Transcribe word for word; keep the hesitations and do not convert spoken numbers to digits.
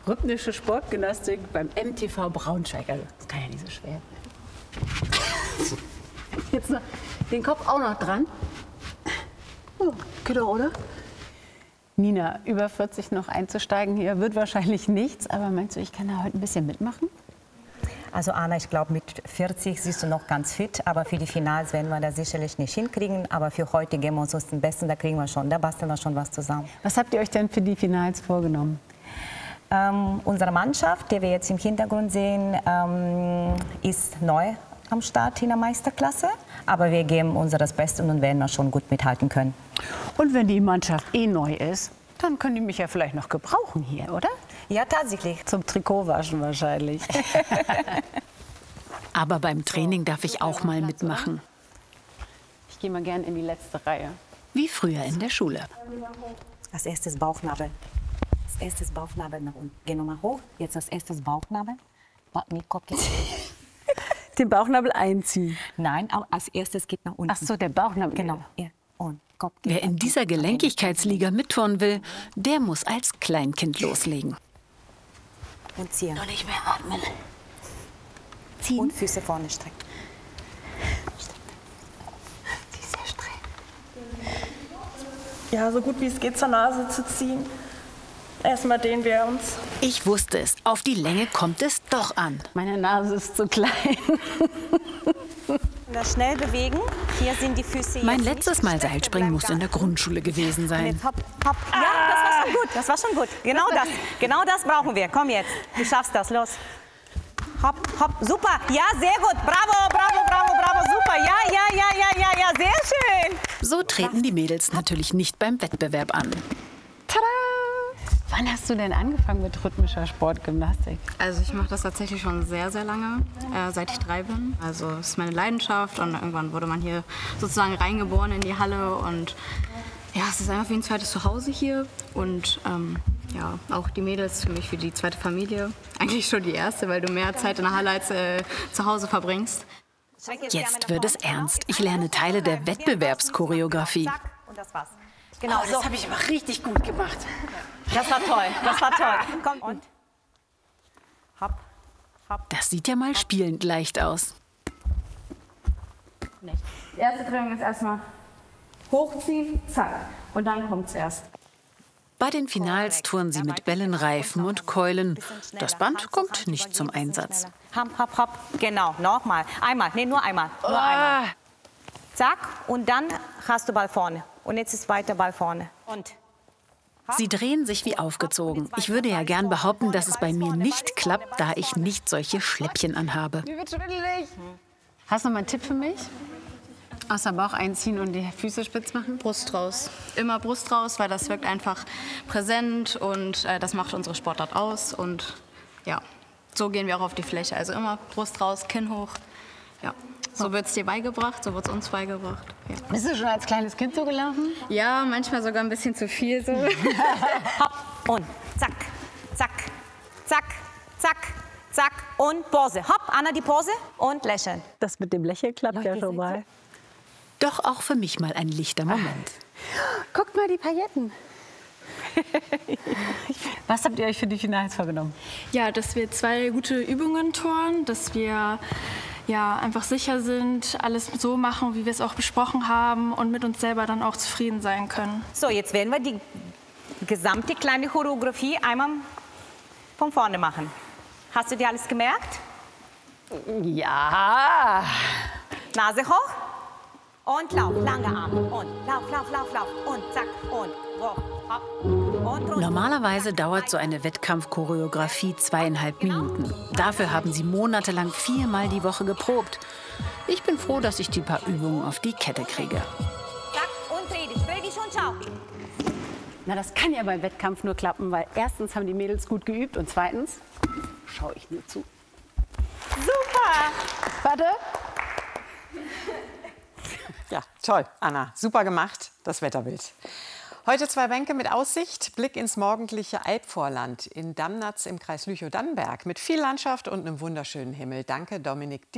Rhythmische Sportgymnastik beim M T V Braunschweig. Also, das kann ja nicht so schwer sein. Jetzt noch den Kopf auch noch dran. Oh, geht doch, oder? Nina, über vierzig noch einzusteigen hier wird wahrscheinlich nichts. Aber meinst du, ich kann da heute ein bisschen mitmachen? Also Anna, ich glaube, mit vierzig siehst du noch ganz fit. Aber für die Finals werden wir das sicherlich nicht hinkriegen. Aber für heute geben wir uns den Besten, da kriegen wir schon, da basteln wir schon was zusammen. Was habt ihr euch denn für die Finals vorgenommen? Ähm, unsere Mannschaft, die wir jetzt im Hintergrund sehen, ähm, ist neu am Start in der Meisterklasse. Aber wir geben unser das Beste und werden wir schon gut mithalten können. Und wenn die Mannschaft eh neu ist, dann können die mich ja vielleicht noch gebrauchen hier, oder? Ja, tatsächlich. Zum Trikotwaschen wahrscheinlich. Aber beim Training darf ich auch mal mitmachen. Ich gehe mal gern in die letzte Reihe. Wie früher in der Schule. Als erstes Bauchnabel. Als erstes Bauchnabel nach unten. Geh nochmal hoch. Jetzt als erstes Bauchnabel. Mit Kopf geht's. Den Bauchnabel einziehen. Nein, auch als erstes geht nach unten. Ach so, der Bauchnabel. Genau. Ja. Und Kopf geht. Wer in dieser Gelenkigkeitsliga mitturnen will, der muss als Kleinkind loslegen. Und ziehen. Noch nicht mehr atmen. Ziehen. Und Füße vorne strecken. Die ist sehr streng. Ja, so gut wie es geht zur Nase zu ziehen. Erstmal dehnen wir uns. Ich wusste es. Auf die Länge kommt es doch an. Meine Nase ist zu klein. Das schnell bewegen. Hier sind die Füße. Mein letztes Mal Seilspringen muss in der Grundschule gewesen sein. Jetzt hopp, hopp. Ja, das war schon gut. Das war schon gut. Genau das. Genau das brauchen wir. Komm jetzt. Du schaffst das. Los. Hopp, hopp. Super. Ja, sehr gut. Bravo, bravo, bravo, bravo. Super. Ja, ja, ja, ja, ja, ja. Sehr schön. So treten die Mädels natürlich nicht beim Wettbewerb an. Tada! Wann hast du denn angefangen mit rhythmischer Sportgymnastik? Also ich mache das tatsächlich schon sehr, sehr lange, äh, seit ich drei bin. Also es ist meine Leidenschaft und irgendwann wurde man hier sozusagen reingeboren in die Halle. Und ja, es ist einfach wie ein zweites Zuhause hier. Und ähm, ja, auch die Mädels für mich wie die zweite Familie. Eigentlich schon die erste, weil du mehr Zeit in der Halle als äh, zu Hause verbringst. Jetzt wird es ernst. Ich lerne Teile der Wettbewerbschoreografie. Und das war's. Genau, oh, das habe ich aber richtig gut gemacht. Das war toll, das war toll. Komm, und hopp, hopp. Das sieht ja mal spielend leicht aus. Die erste Drehung ist erstmal hochziehen, zack. Und dann kommt's erst. Bei den Finals touren sie mit Bällen, Reifen und Keulen. Das Band kommt nicht zum Einsatz. Hopp, hopp, hopp. Genau, nochmal. Einmal, nee, nur einmal. Nur oh. einmal. Zack, und dann hast du Ball vorne. Und jetzt ist weiter Ball vorne. Und sie drehen sich wie aufgezogen. Ich würde ja gern behaupten, dass es bei mir nicht klappt, da ich nicht solche Schläppchen anhabe. Mir wird schwindelig. Hast du noch mal einen Tipp für mich? Außer Bauch einziehen und die Füße spitz machen? Brust raus. Immer Brust raus, weil das wirkt einfach präsent und äh, das macht unsere Sportart aus. Und ja, so gehen wir auch auf die Fläche. Also immer Brust raus, Kinn hoch. Ja. So wird es dir beigebracht, so wird es uns beigebracht. Ja. Bist du schon als kleines Kind so gelaufen? Ja, manchmal sogar ein bisschen zu viel so. Hopp und zack, zack, zack, zack, zack und Pose. Hopp, Anna, die Pose und lächeln. Das mit dem Lächeln klappt ja schon mal. Doch auch für mich mal ein lichter Moment. Guckt mal die Pailletten. Was habt ihr euch für die Finals vorgenommen? Ja, dass wir zwei gute Übungen turnen, dass wir ja, einfach sicher sind, alles so machen, wie wir es auch besprochen haben und mit uns selber dann auch zufrieden sein können. So, jetzt werden wir die gesamte kleine Choreografie einmal von vorne machen. Hast du dir alles gemerkt? Ja. Nase hoch und lauf, lange Arme und lauf, lauf, lauf, lauf und zack und hoch, hopp. Normalerweise dauert so eine Wettkampfchoreografie zweieinhalb Minuten. Dafür haben sie monatelang viermal die Woche geprobt. Ich bin froh, dass ich die paar Übungen auf die Kette kriege. Zack und dreh dich, dreh dich und schau. Na, das kann ja beim Wettkampf nur klappen, weil erstens haben die Mädels gut geübt und zweitens schaue ich nur zu. Super! Warte. Ja, toll, Anna. Super gemacht, das Wetterbild. Heute zwei Bänke mit Aussicht, Blick ins morgendliche Albvorland in Damnatz im Kreis Lüchow-Dannenberg mit viel Landschaft und einem wunderschönen Himmel. Danke, Dominik.